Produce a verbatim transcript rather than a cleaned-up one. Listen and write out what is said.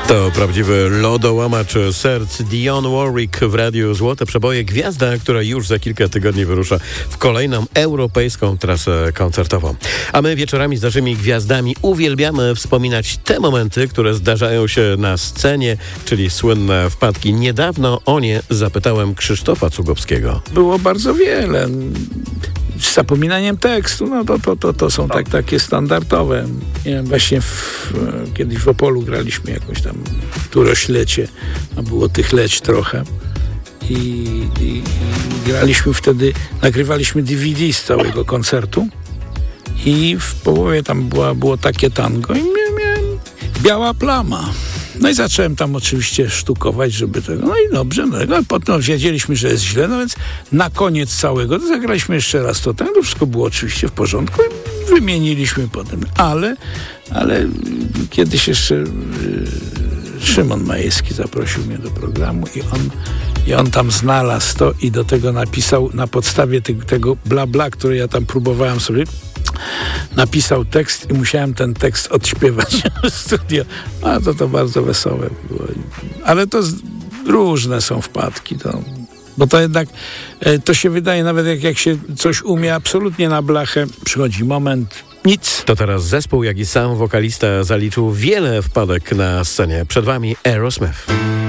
To prawdziwy lodołamacz serc. Dionne Warwick w radiu Złote Przeboje. Gwiazda, która już za kilka tygodni wyrusza w kolejną europejską trasę koncertową. A my wieczorami z naszymi gwiazdami uwielbiamy wspominać te momenty, które zdarzają się na scenie, czyli słynne wpadki. Niedawno o nie zapytałem Krzysztofa Cugowskiego. Było bardzo wiele. Z zapominaniem tekstu, no to, to, to, to są tak, takie standardowe. Nie wiem, właśnie w, kiedyś w Opolu graliśmy jakąś tam któreś-lecie, a było tych leć trochę. I, i, i graliśmy wtedy, nagrywaliśmy D V D z całego koncertu i w połowie tam była, było takie tango i miałem biała plama. No i zacząłem tam oczywiście sztukować, żeby tego, no i dobrze, no i potem wiedzieliśmy, że jest źle, no więc na koniec całego to zagraliśmy jeszcze raz to, tak, to wszystko było oczywiście w porządku i wymieniliśmy potem, ale, ale kiedyś jeszcze yy, Szymon Majewski zaprosił mnie do programu i on, i on tam znalazł to i do tego napisał na podstawie te, tego bla bla, który ja tam próbowałem sobie, napisał tekst i musiałem ten tekst odśpiewać w studio. A to to bardzo wesołe było. Ale to z, różne są wpadki. To, bo to jednak, to się wydaje, nawet jak, jak się coś umie absolutnie na blachę, przychodzi moment, nic. To teraz zespół, jak i sam wokalista zaliczył wiele wpadek na scenie. Przed wami Aerosmith.